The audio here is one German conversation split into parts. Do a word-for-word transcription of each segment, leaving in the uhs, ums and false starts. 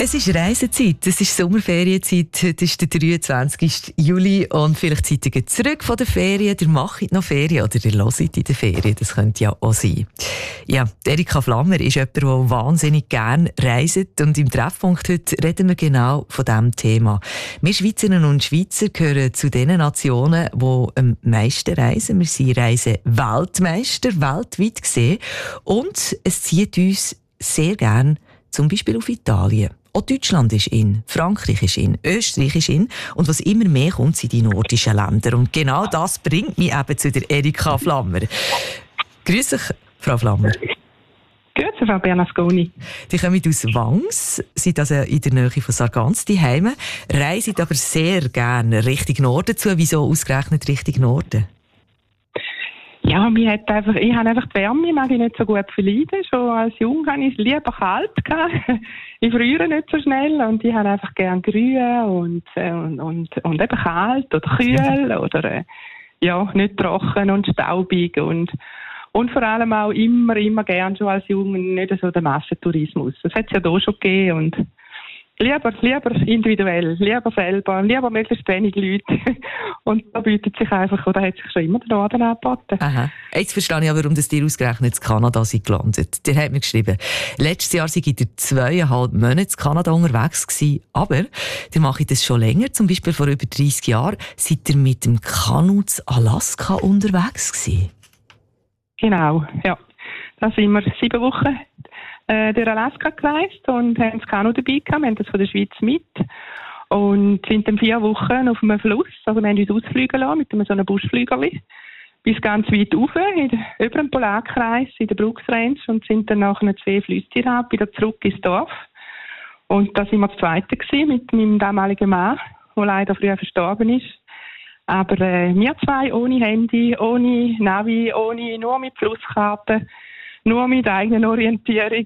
Es ist Reisezeit, es ist Sommerferienzeit, heute ist der dreiundzwanzigsten Juli und vielleicht seid ihr zurück von der Ferien, ihr macht noch Ferien oder ihr hört in der Ferien, das könnte ja auch sein. Ja, Erika Flammer ist jemand, der wahnsinnig gerne reist und im Treffpunkt heute reden wir genau von diesem Thema. Wir Schweizerinnen und Schweizer gehören zu den Nationen, die am meisten reisen. Wir sind Reise-Weltmeister, weltweit gesehen, und es zieht uns sehr gerne zum Beispiel auf Italien. Auch Deutschland ist in, Frankreich ist in, Österreich ist in. Und was immer mehr kommt, sind die nordischen Länder. Und genau das bringt mich eben zu der Erika Flammer. Grüß dich, Frau Flammer. Grüezi, Frau Bernasconi. Die kommen aus Wangs, sind also in der Nähe von Sargans daheim, reisen aber sehr gerne Richtung Norden zu. Wieso ausgerechnet Richtung Norden? Ja, mir hat einfach, ich habe einfach die Wärme, mag ich nicht so gut verleiden. Schon als Jung habe ich es lieber kalt gehabt. Ich friere nicht so schnell und ich habe einfach gerne grün und, und, und, und eben kalt oder kühl oder äh, ja, nicht trocken und staubig und, und vor allem auch immer, immer gern schon als Jung nicht so den Massentourismus. Das hat es ja hier schon gegeben und Lieber, lieber individuell, lieber selber, lieber möglichst wenig Leute. Und da bietet sich einfach, oder hat sich schon immer der Norden angeboten. Aha. Jetzt verstehe ich aber, warum das dir ausgerechnet in Kanada sind gelandet. Der hat mir geschrieben, letztes Jahr sei ihr zweieinhalb Monate in Kanada unterwegs gewesen, aber ihr macht das schon länger, zum Beispiel vor über dreissig Jahren, seid ihr mit dem Kanu zu Alaska unterwegs gewesen. Genau, ja. Da sind wir sieben Wochen äh, durch Alaska gereist und haben das Kanu dabei gehabt. Wir haben das von der Schweiz mit und sind dann vier Wochen auf einem Fluss. Also wir haben uns ausfliegen lassen mit einem so einem Buschflügerli bis ganz weit rauf, in der, über den Polarkreis, in der Brooks Range, und sind dann nach einer zwei Flüsse ab, wieder zurück ins Dorf. Und da sind wir das Zweite gewesen, mit meinem damaligen Mann, der leider früher verstorben ist. Aber äh, wir zwei ohne Handy, ohne Navi, ohne, nur mit Flusskarte, nur mit eigener Orientierung.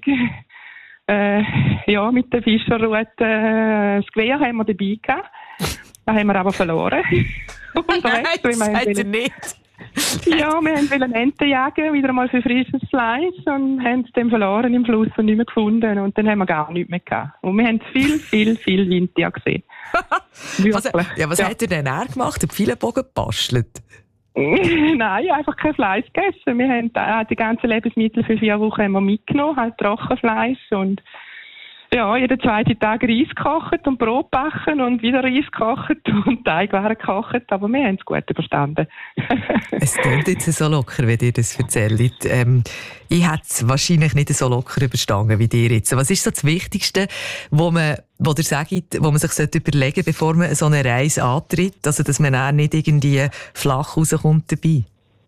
Äh, ja, mit der Fischerroute. Äh, das Gewehr haben wir dabei gehabt. Das haben wir aber verloren. Nein, das seid ihr nicht. Ja, wir wollten Enten jagen, wieder einmal für frisches Fleisch, und haben es dann verloren im Fluss und nicht mehr gefunden. Und dann haben wir gar nichts mehr gehabt. Und wir haben viel, viel, viel Winter gesehen. was, ja, was ja. hat er denn er gemacht? Hat viele Bogen gebastelt? Nein, einfach kein Fleisch gegessen. Wir haben äh, die ganzen Lebensmittel für vier Wochen haben wir mitgenommen, halt Trockenfleisch und ja, jeden zweiten Tag Reis gekocht und Brot backen und wieder Reis gekocht und Teigwaren gekocht, aber wir haben es gut überstanden. Es klingt jetzt so locker, wenn ihr das erzählt. Ähm, ich hätte es wahrscheinlich nicht so locker überstanden wie ihr jetzt. Was ist so das Wichtigste, wo man, wo ihr sagt, wo man sich überlegen sollte, bevor man so eine Reise antritt, also dass man auch nicht irgendwie flach rauskommt dabei?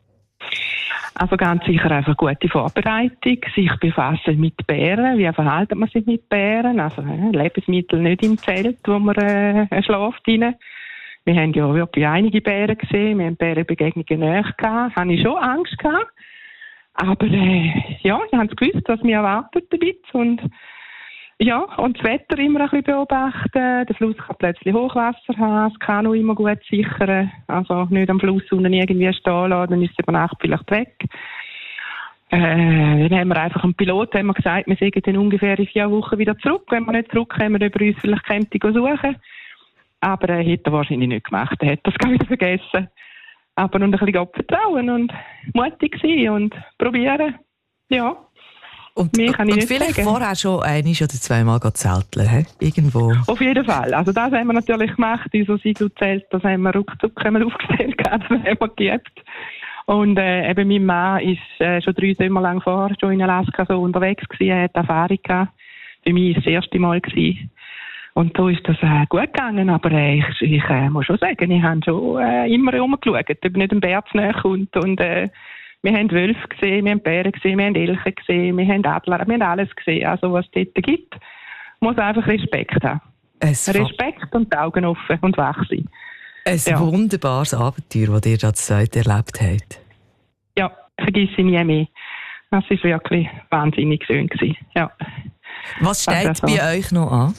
Also ganz sicher einfach gute Vorbereitung, sich befassen mit Bären, wie verhält man sich mit Bären, also äh, Lebensmittel nicht im Zelt, wo man äh, schläft rein. Wir haben ja wirklich einige Bären gesehen, wir haben Bärenbegegnungen näher gehabt, habe ich schon Angst gehabt, aber äh, ja, ich habe gewusst, was mir erwartet damit und ja, und das Wetter immer ein bisschen beobachten. Der Fluss kann plötzlich Hochwasser haben, das Kanu immer gut sichern. Also nicht am Fluss unten irgendwie stehen lassen, dann ist es über Nacht vielleicht weg. Äh, dann haben wir einfach einen Pilot haben wir gesagt, wir sind dann ungefähr in vier Wochen wieder zurück. Wenn wir nicht zurückkommen, über uns vielleicht könnte suchen. Aber er äh, hätte er wahrscheinlich nicht gemacht. Er hat das gar wieder vergessen. Aber und ein bisschen Gott vertrauen und mutig sein und probieren. Ja. Und, und vielleicht sagen. Vorher schon einmal oder zweimal zelteln, he? Irgendwo. Auf jeden Fall. Also das haben wir natürlich gemacht, unser Siegel-Zelt, das haben wir ruckzuck aufgestellt, das haben wir geübt. Und äh, eben mein Mann ist äh, schon drei Sommer lang vorher schon in Alaska so unterwegs gewesen, er hat Erfahrung gehabt. Für mich war es das erste Mal gewesen. Und da ist das äh, gut gegangen, aber äh, ich, ich äh, muss schon sagen, ich habe schon äh, immer rumgeschaut, ob nicht ein Bär zu nahe kommt und äh, wir haben Wölfe gesehen, wir haben Bären gesehen, wir haben Elche gesehen, wir haben Adler, wir haben alles gesehen. Also was es dort gibt, muss einfach Respekt haben. Es Respekt und die Augen offen und wach sein. Ein ja. wunderbares Abenteuer, das ihr da zusammen erlebt habt. Ja, vergiss ich nie mehr. Das war wirklich wahnsinnig schön gewesen. Ja. Was steht also, bei euch noch an?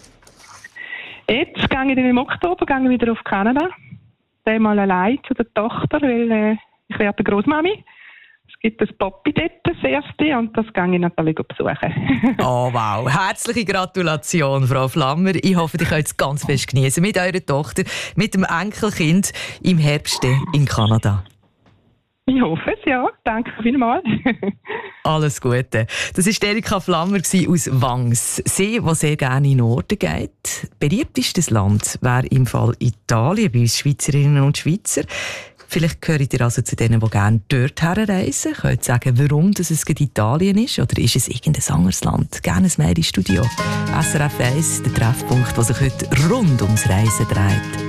Jetzt gehe ich dann im Oktober gehe ich wieder auf Kanada. Einmal allein zu der Tochter, weil äh, ich werde Großmami. Das Es gibt ein Poppy dort, das erste, und das gehe ich natürlich besuchen. Oh wow, herzliche Gratulation, Frau Flammer. Ich hoffe, ihr könnt es ganz fest genießen mit eurer Tochter, mit dem Enkelkind im Herbst in Kanada. Ich hoffe es, ja. Danke vielmals. Alles Gute. Das war Erika Flammer aus Wangs. Sie, die sehr gerne in den Norden geht. Beliebtestes Land wäre im Fall Italien, bei uns Schweizerinnen und Schweizer. Vielleicht gehört ihr also zu denen, die gerne dort herreisen. Könnt sagen, warum das es gerade Italien ist, oder ist es irgendein anderes Land? Gerne ein Mehr ins Studio. S R F eins, der Treffpunkt, der sich heute rund ums Reisen dreht.